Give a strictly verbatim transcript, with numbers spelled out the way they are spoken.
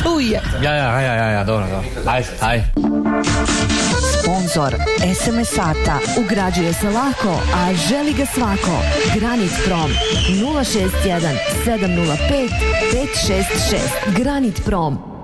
Uje. Ja, ja, ja, ja, ja, dobro, dobro. Ajde, ajde. Sponzor es em es sata ugrađuje se lako, a želi ga svako. Granit Prom nula šest jedan sedam nula pet pet šest šest. Granit Prom.